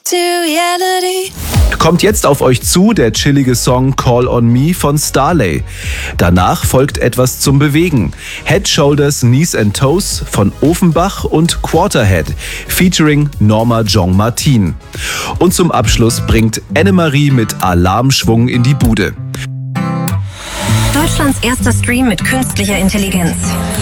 to reality. Kommt jetzt auf euch zu der chillige Song Call on Me von Starlay. Danach folgt etwas zum Bewegen. Head, Shoulders, Knees and Toes von Ofenbach und Quarterhead featuring Norma Jean Martin. Und zum Abschluss bringt Annemarie mit Alarmschwung in die Bude. Deutschlands erster Stream mit künstlicher Intelligenz.